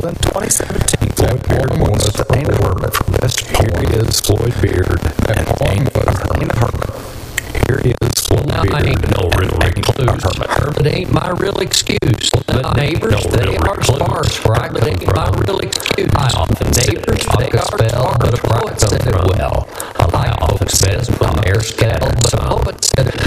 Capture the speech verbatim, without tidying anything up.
in twenty seventeen, Floyd Beard was obtained a permit from this point is Floyd Beard and named Arlene Herman. Here is Floyd Now, Beard. I ain't no real recluse. Herman. Herman ain't my real excuse. But neighbors, no they real are recluse. sparse, where I But come ain't my from. real excuse. I often Neighbors, talk they a are spell, but a sparse, poet said it well. I like folks says, but they're scattered. But a poet said it